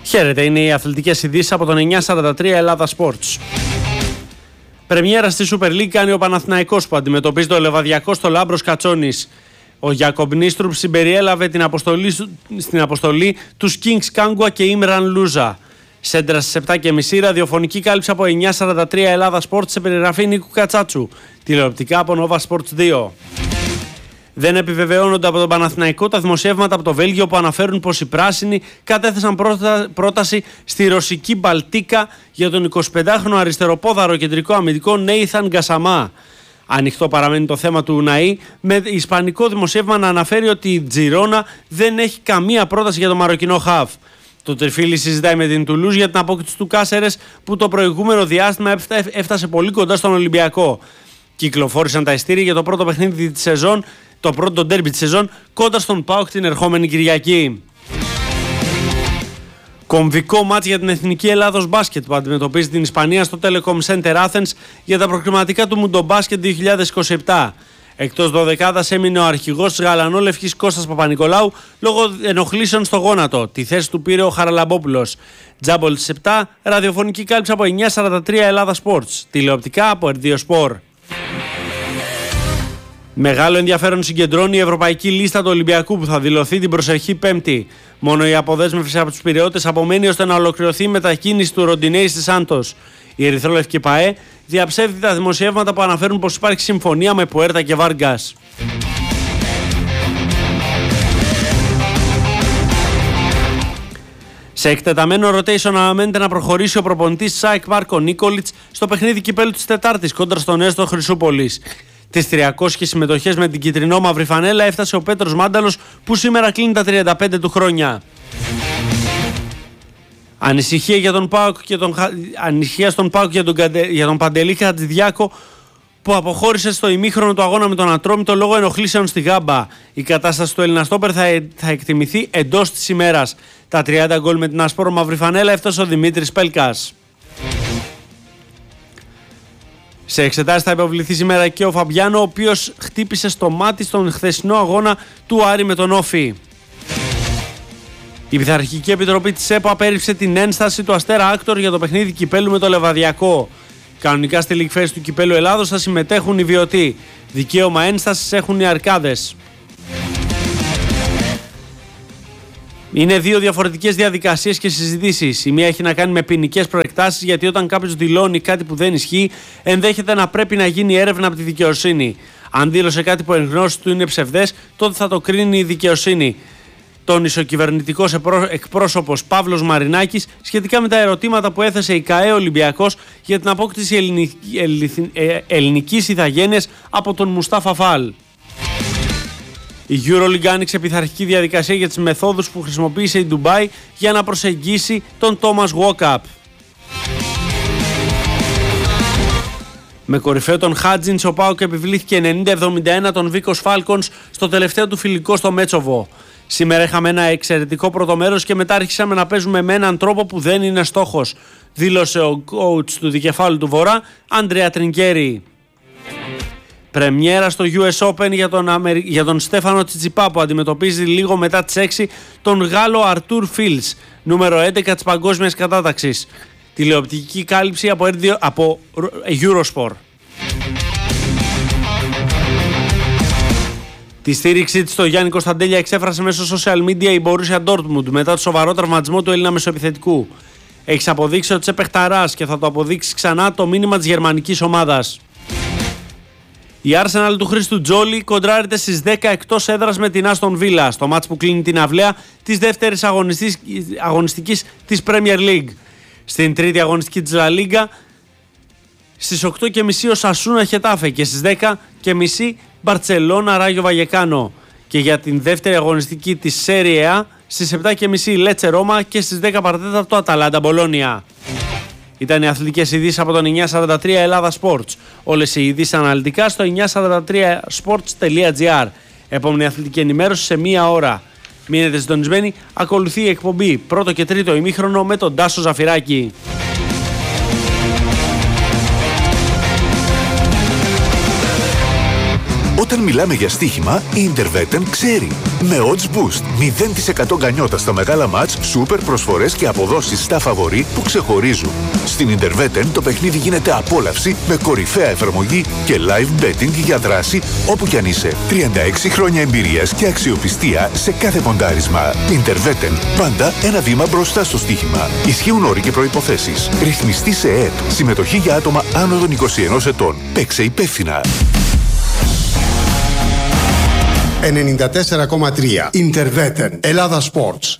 Χαίρετε, είναι οι αθλητικές ειδήσεις από τον 943 Ελλάδα Sports. Πρεμιέρα στη Super League κάνει ο Παναθηναϊκός που αντιμετωπίζει το Λεβαδιακό στο Λάμπρος Κατσόνης. Ο Γιακομπ Νίστρουπ συμπεριέλαβε στην αποστολή τους Kings Κάγκουα και Ήμραν Λούζα. Σέντρα στις 7.30, ραδιοφωνική κάλυψη από 943 Ελλάδα Sports σε περιγραφή Νίκου Κατσάτσου. Τηλεοπτικά από Nova Sports 2. Δεν επιβεβαιώνονται από τον Παναθηναϊκό τα δημοσιεύματα από το Βέλγιο που αναφέρουν πως οι πράσινοι κατέθεσαν πρόταση στη ρωσική Μπαλτίκα για τον 25χρονο αριστεροπόδαρο κεντρικό αμυντικό Νέιθαν Γκασαμά. Ανοιχτό παραμένει το θέμα του Ουναΐ, με ισπανικό δημοσίευμα να αναφέρει ότι η Τζιρόνα δεν έχει καμία πρόταση για το μαροκινό χαφ. Το Τριφύλι συζητάει με την Τουλούζ για την απόκτηση του Κάσερες που το προηγούμενο διάστημα έφτασε πολύ κοντά στον Ολυμπιακό. Κυκλοφόρησαν τα ειστήρια για το πρώτο παιχνίδι της σεζόν, το πρώτο ντέρμπι της σεζόν, κοντά στον ΠΑΟΚ την ερχόμενη Κυριακή. Κομβικό μάτς για την Εθνική Ελλάδος Μπάσκετ που αντιμετωπίζει την Ισπανία στο Telecom Center Athens για τα προκριματικά του Μουντομπάσκετ 2027. Εκτός δωδεκάδας έμεινε ο αρχηγός της γαλανόλευκης Κώστας Παπα-Νικολάου λόγω ενοχλήσεων στο γόνατο. Τη θέση του πήρε ο Χαραλαμπόπουλος. Τζάμπολ στις 7, ραδιοφωνική κάλυψη από 943 Ελλάδα Sports. Τηλεοπτικά από R2 Sport. Μεγάλο ενδιαφέρον συγκεντρώνει η ευρωπαϊκή λίστα του Ολυμπιακού που θα δηλωθεί την προσεχή Πέμπτη. Μόνο η αποδέσμευση από τους Πειραιώτες απομένει ώστε να ολοκληρωθεί η μετακίνηση του Ροντινέη στη Σάντος. Η ερυθρόλευκη ΠΑΕ διαψεύδει τα δημοσιεύματα που αναφέρουν πως υπάρχει συμφωνία με Πουέρτα και Βάργκας. Σε εκτεταμένο rotation αναμένεται να προχωρήσει ο προπονητής ΣΑΕΚ Μάρκο Νίκολιτς στο παιχνίδι κυπέλου της Τετάρτης κόντρα στον Έστω Χρυσούπολης. Τις 300 συμμετοχές με την κυτρινό-μαύρη φανέλα έφτασε ο Πέτρος Μάνταλος που σήμερα κλείνει τα 35 του χρόνια. Ανησυχία στον ΠΑΟΚ για τον Παντελή Χατζηδιάκο που αποχώρησε στο ημίχρονο του αγώνα με τον Ατρόμητο λόγω ενοχλήσεων στη Γάμπα. Η κατάσταση του Ελληναστόπερ θα εκτιμηθεί εντός της ημέρας. Τα 30 γκολ με την ασπόρο μαύρη φανέλα έφτασε ο Δημήτρης Πέλκας. Σε εξετάσεις θα υποβληθεί σήμερα και ο Φαμπιάνο, ο οποίος χτύπησε στο μάτι στον χθεσινό αγώνα του Άρη με τον Όφη. Η Πειθαρχική Επιτροπή της ΕΠΟ απέρριψε την ένσταση του Αστέρα Άκτορ για το παιχνίδι κυπέλου με το Λεβαδιακό. Κανονικά στη League Fest του Κυπέλου Ελλάδος θα συμμετέχουν οι Βιωτοί. Δικαίωμα ένστασης έχουν οι Αρκάδες. Είναι δύο διαφορετικές διαδικασίες και συζητήσεις. Η μία έχει να κάνει με ποινικές προεκτάσεις, γιατί όταν κάποιος δηλώνει κάτι που δεν ισχύει, ενδέχεται να πρέπει να γίνει έρευνα από τη δικαιοσύνη. Αν δήλωσε κάτι που εν γνώση του είναι ψευδές, τότε θα το κρίνει η δικαιοσύνη. Τόνισε ο κυβερνητικός εκπρόσωπος Παύλος Μαρινάκης σχετικά με τα ερωτήματα που έθεσε η ΚΑΕ Ολυμπιακός για την απόκτηση ελληνικής ηθαγένειας από τον Μουστάφα Φαλ. Η EuroLeague άνοιξε πειθαρχική διαδικασία για τις μεθόδους που χρησιμοποίησε η Ντουμπάι για να προσεγγίσει τον Τόμας Γουόκαπ. Με κορυφαίο τον Χάτζινς, ο ΠΑΟΚ επιβλήθηκε 90-71 τον Βίκος Φάλκονς στο τελευταίο του φιλικό στο Μέτσοβο. Σήμερα είχαμε ένα εξαιρετικό πρώτο μέρος και μετά άρχισαμε να παίζουμε με έναν τρόπο που δεν είναι στόχος, δήλωσε ο coach του δικεφάλου του Βορρά, Αντρέα Τρινκέρι. Πρεμιέρα στο US Open για τον Στέφανο Τσιτσιπά που αντιμετωπίζει λίγο μετά τις 6 τον Γάλλο Αρτούρ Φίλς, νούμερο 11 της παγκόσμιας κατάταξης. Τηλεοπτική κάλυψη από Eurosport. Τη στήριξή της στο Γιάννη Κωνσταντέλια εξέφρασε μέσω social media η Borussia Dortmund μετά το σοβαρό τραυματισμό του Έλληνα μεσοεπιθετικού. Έχεις αποδείξει ότι είσαι παιχταράς και θα το αποδείξει ξανά το μήνυμα της γερμανικής ομάδας. Η Arsenal του Χρήστου Τζόλι κοντράρεται στις 10 εκτός έδρας με την Aston Villa στο μάτς που κλείνει την αυλαία της δεύτερης αγωνιστικής της Premier League. Στην τρίτη αγωνιστική της La Liga στις 8.30 ο Σασούνα Χετάφε και στις 10.30 Μπαρτσελώνα Ράγιο Βαγεκάνο. Και για την δεύτερη αγωνιστική της Serie A στις 7.30 Λέτσε Ρώμα και στις 10 παρατέταρτο Αταλάντα Μπολόνια. Ήταν οι αθλητικές ειδήσεις από τον 943 Ελλάδα Sports. Όλες οι ειδήσεις αναλυτικά στο 943sports.gr. Επόμενη αθλητική ενημέρωση σε μία ώρα. Μείνετε συντονισμένοι, ακολουθεί η εκπομπή πρώτο και τρίτο ημίχρονο με τον Τάσο Ζαφυράκη. Όταν μιλάμε για στοίχημα, η Interveten ξέρει. Με odds boost, 0% γκανιότα στα μεγάλα μάτς, σούπερ προσφορές και αποδόσεις στα φαβορί που ξεχωρίζουν. Στην Interveten το παιχνίδι γίνεται απόλαυση με κορυφαία εφαρμογή και live betting για δράση όπου κι αν είσαι. 36 χρόνια εμπειρίας και αξιοπιστία σε κάθε ποντάρισμα. Interveten, πάντα ένα βήμα μπροστά στο στοίχημα. Ισχύουν όροι και προϋποθέσεις. Ρυθμιστή σε ΕΕΠ. Συμμετοχή για άτομα άνω των 21 ετών. Παίξε υπεύθυνα. 94,3 Interveten. Ελλάδα Sports.